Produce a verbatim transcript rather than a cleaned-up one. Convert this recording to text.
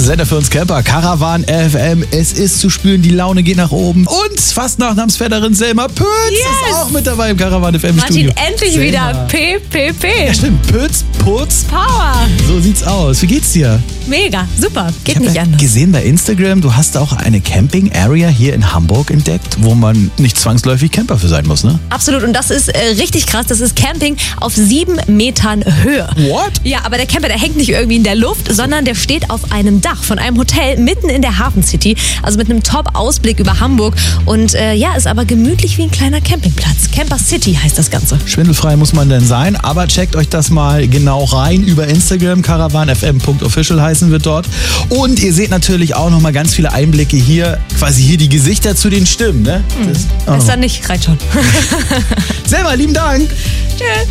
Sender für uns Camper, Caravan F M. Es ist zu spüren, die Laune geht nach oben. Und fast Nachnamensvetterin Selma Pötz Yes. ist auch mit dabei im Caravan F M Martin, Studio. endlich Selma. wieder P P P. Ja, stimmt. Pötz, Putz. Power. So sieht's aus. Wie geht's dir? Mega, super. Geht Ich habe nicht ja anders. gesehen bei Instagram, du hast auch eine Camping-Area hier in Hamburg entdeckt, wo man nicht zwangsläufig Camper für sein muss, ne? Absolut. Und das ist äh, richtig krass. Das ist Camping auf sieben Metern Höhe. What? Ja, aber der Camper, der hängt nicht irgendwie in der Luft, sondern der steht auf einem Dach von einem Hotel mitten in der Hafen City. Also mit einem Top-Ausblick über Hamburg. Und äh, ja, ist aber gemütlich wie ein kleiner Campingplatz. Camper City heißt das Ganze. Schwindelfrei muss man denn sein, aber checkt euch das mal genau rein über Instagram, caravan f m punkt official heißen wir dort. Und ihr seht natürlich auch nochmal ganz viele Einblicke hier, quasi hier die Gesichter zu den Stimmen, ne? Das, Ist dann nicht, reicht schon. Selma, lieben Dank. Tschüss.